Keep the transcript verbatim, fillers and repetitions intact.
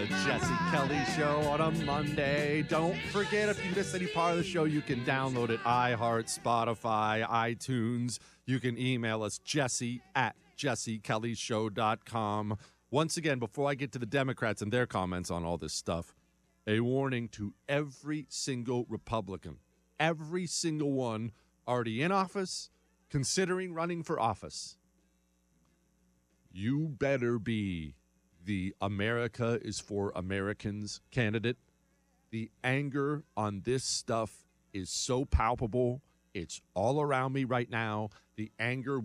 the Jesse Kelly Show on a Monday. Don't forget, if you missed any part of the show, you can download it iHeart, Spotify, iTunes. You can email us, Jesse at jesse kelly show dot com. Once again, before I get to the Democrats and their comments on all this stuff, a warning to every single Republican, every single one already in office, considering running for office. You better be the America is for Americans candidate. The anger on this stuff is so palpable. It's all around me right now. The anger